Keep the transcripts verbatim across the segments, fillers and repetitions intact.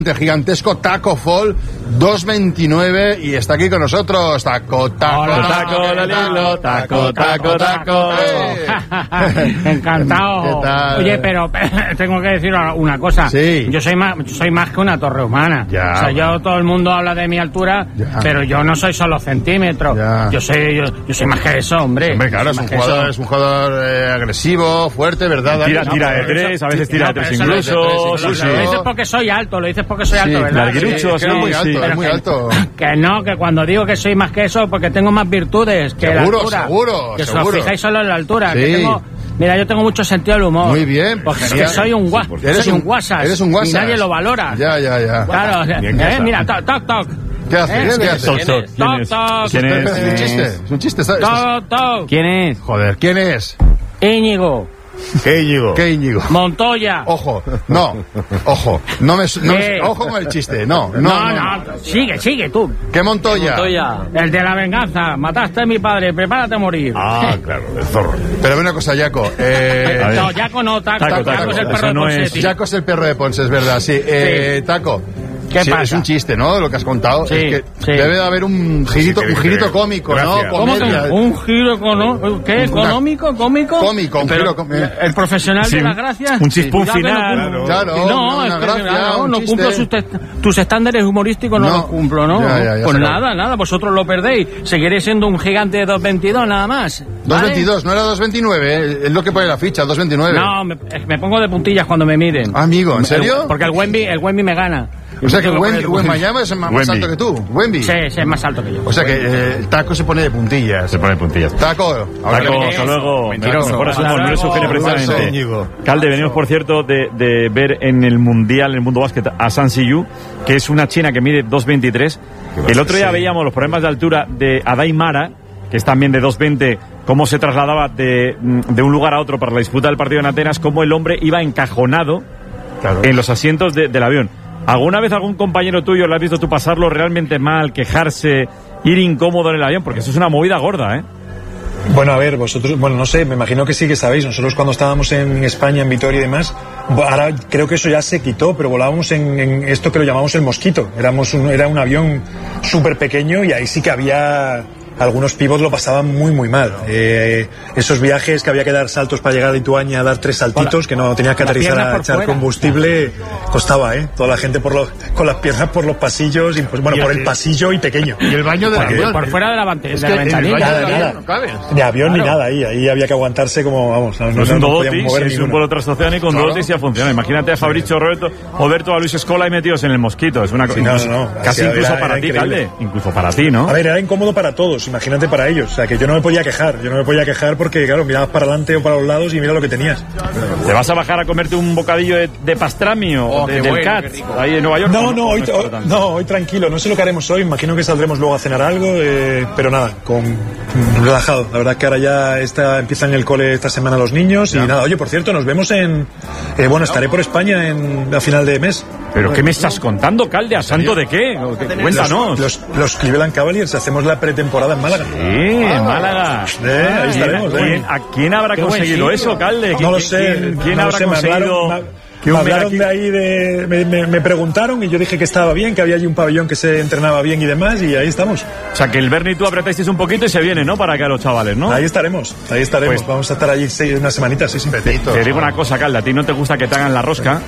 de gigantesco Taco Fall dos veintinueve y está aquí con nosotros. Taco, taco, Hola, taco, taco, taco, taco, taco. ¡Eh! Encantado. ¿Qué tal? Oye, pero tengo que decir una cosa. Sí. Yo soy más, yo soy más que una torre humana. Ya, o sea, yo, todo el mundo habla de mi altura, ya. pero yo no soy solo centímetros. Ya. Yo soy, yo, yo soy más que eso, hombre. Hombre, claro, es un jugador, es un jugador eh, agresivo, fuerte, ¿verdad? Tira, No, tira de pero tres, eso- a veces tira de No, tres pero eso incluso. lo- Sí, lo- sí. Lo dices porque soy alto, lo dices porque soy alto, Sí, ¿verdad? larguirucho, Es que era muy sí, alto, sí. es Pero muy que- alto. Que no, que cuando digo que soy más que eso, porque tengo más virtudes que Seguro, la altura. seguro, Que seguro. os fijáis solo en la altura. Sí. Que tengo, mira, yo tengo mucho sentido del humor. Muy bien, Porque es genial. que soy un gua, Eres soy un, un- guasas. eres un guasas. Y nadie lo valora. Ya, ya, ya. Claro, Bien, eh, casa. mira, toc, toc, toc. ¿Qué haces? ¿Eh? ¿Qué haces? Toc, toc. ¿Quién Toc, es? toc. ¿Quién Es es? un chiste, es un chiste. ¿Estás- estás- Toc, toc. ¿Quién es? Joder, ¿quién es? Íñigo. ¿Qué Íñigo? ¿Qué Íñigo? Montoya. Ojo, no, ojo, no me, no me- ¿Qué? ojo con el chiste, no, no, No, no. no, sigue, sigue tú. ¿Qué Montoya? El de la venganza. Mataste a mi padre, prepárate a morir. Ah, claro, el zorro. Pero ve una cosa, Jaco, eh, A ver. No, Jaco no, Taco. Taco, Taco, Taco, es el eso perro de no es- Ponseti. Jaco es el perro de Ponce, es verdad, sí. Eh, Taco, ¿Qué sí, pasa? es un chiste, ¿no? Lo que has contado. Sí, es que sí. debe de haber un girito, sí, un que- girito que- cómico, gracias. ¿no? ¿Cómo que Comedia. un giro económico? ¿Qué? Una- ¿Económico? ¿Cómico? Cómico, un Pero giro cómico. el profesional Sí, de un- las gracias. un chispún Cuidado que final. No, cumplo- Claro, no, una es que, gracia, claro, un no chiste. cumplo sus te- tus estándares humorísticos, no, No. los cumplo, ¿no? Ya, ya, ya pues se nada, acabó. nada, vosotros lo perdéis. Seguiré siendo un gigante de dos veintidós, nada más. dos ¿vale? veintidós, no era dos veintinueve, eh, es lo que pone la ficha, dos veintinueve. No, me, me pongo de puntillas cuando me miden. Ah, amigo, ¿en serio? El- porque el Wemby, el Wemby me gana. O sea que Tengo Wemby, poner el Wemby Mayama es más, más Wemby. alto que tú, Wemby. Sí, sí, es más alto que yo. O sea que eh, el Taco se pone de puntillas. Se pone puntillas. Taco, ahora Taco, que- hasta luego. Mentiroso. Mejores Hasta humor, no le luego. sugiere Falso, precisamente. Íñigo. Calde, venimos por cierto de, de ver en el Mundial, en el mundo básquet, a San Siyu, que es una china que mide dos veintitrés. El otro día sí. veíamos los problemas de altura de Adai Mara, que es también de dos veinte, cómo se trasladaba de, de un lugar a otro para la disputa del partido en Atenas, cómo el hombre iba encajonado Claro. en los asientos de- del avión. ¿Alguna vez algún compañero tuyo le has visto tú pasarlo realmente mal, quejarse, ir incómodo en el avión? Porque eso es una movida gorda, ¿eh? Bueno, a ver, vosotros, bueno, no sé, me imagino que sí que sabéis. Nosotros cuando estábamos en España, en Vitoria y demás, bo- ahora creo que eso ya se quitó, pero volábamos en, en esto que lo llamamos el Mosquito. Éramos un, era un avión súper pequeño y ahí sí que había... Algunos pibos lo pasaban muy, muy mal. Eh, esos viajes que había que dar saltos para llegar a Lituania, dar tres saltitos, que no tenías que Las aterrizar piernas a por echar fuera. combustible, costaba, ¿eh? Toda la gente por los, con las piernas por los pasillos, y, pues, bueno, por el pasillo y pequeño. Y el baño del Por, avión. por fuera de la, vante- Es de que la en el ventanilla. baño del Nada, avión nada. no cabes. Ni avión Claro. ni nada ahí. Ahí había que aguantarse como, vamos, no, No es un no Dodotis, podíamos mover es un ninguno. vuelo transoceánico con Dodotis ya funciona. Imagínate a Fabricio Roberto, Roberto, a Luis Escola y metidos en el Mosquito. Es una cosa Sí, no, incluso- no, no. casi Era- incluso era para ti, increíble. Calde. Incluso para ti, ¿no? A ver, era incómodo para todos, imagínate para ellos. O sea, que yo no me podía quejar. Yo no me podía quejar porque, claro, mirabas para adelante o para los lados y mira lo que tenías. ¿Te vas a bajar a comerte un bocadillo de, de pastrami o Oh, de, qué del bueno, Cat qué rico. ahí en Nueva York? No, ¿O no, hoy, es para hoy- tanto? no, hoy tranquilo. No sé lo que haremos hoy. Imagino que saldremos luego a cenar algo, eh, pero nada, con relajado. La verdad es que ahora ya está, empiezan el cole esta semana los niños y nada. Oye, por cierto, nos vemos en... eh, bueno, estaré por España en a final de mes. ¿Pero qué me estás contando, Calde? ¿A santo de qué? Cuéntanos. Los, los Cleveland Cavaliers, hacemos la pretemporada en Málaga. Sí, en Málaga. Eh, ahí ¿Quién- estaremos, ¿A eh. quién, a quién habrá Qué buen conseguido sitio. eso, Calde? No ¿Quién- lo sé. ¿Quién, quién no lo habrá sé, me conseguido hablaron, que me un hablaron aquí- de ahí, de, me, me- me preguntaron y yo dije que estaba bien, que había allí un pabellón que se entrenaba bien y demás, y ahí estamos. O sea, que el Bernie y tú apretáis un poquito y se viene, ¿no? Para que a los chavales, ¿no? Ahí estaremos, ahí estaremos. Pues- Vamos a estar allí seis, unas semanitas, sí, sí. Te digo una cosa, Calde, a ti no te gusta que te hagan la rosca,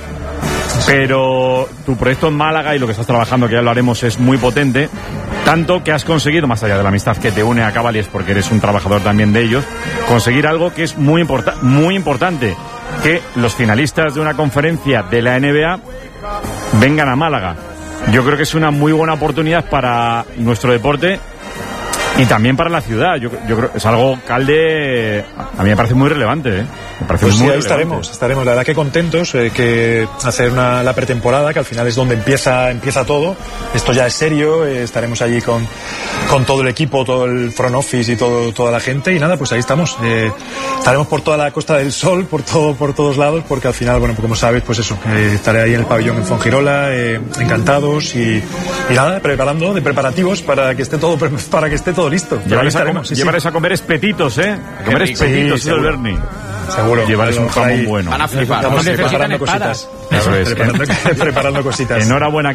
pero tu proyecto en Málaga y lo que estás trabajando, que ya lo haremos, es muy potente. Tanto que has conseguido, más allá de la amistad que te une a Cavaliers, porque eres un trabajador también de ellos, conseguir algo que es muy, importa- muy importante, que los finalistas de una conferencia de la N B A vengan a Málaga. Yo creo que es una muy buena oportunidad para nuestro deporte y también para la ciudad. Yo, yo creo que es algo, Calde, a mí me parece muy relevante, ¿eh? Me parece Pues sí, muy ahí relevante. estaremos, estaremos. La verdad que contentos, eh, que hacer una, la pretemporada, que al final es donde empieza, empieza todo. Esto ya es serio, eh, estaremos allí con, con todo el equipo, todo el front office y todo, toda la gente, y nada, pues ahí estamos. Eh, estaremos por toda la Costa del Sol, por todo, por todos lados, porque al final, bueno, pues como sabes, pues eso, eh, estaré ahí en el pabellón en Fongirola, eh, encantados, y, y nada, preparando de preparativos para que esté todo, para que esté todo listo. Pero ahí Llevaréis a, estaremos, com- sí, sí. llevaréis a comer espetitos, ¿eh? A comer rico. espetitos, Sí, eso el seguro. Bernie. Seguro. Llevarles un Por ahí jamón bueno. Van a flipar. Estamos necesitan preparando espadas. cositas. Eso es. Preparando, preparando cositas. Enhorabuena.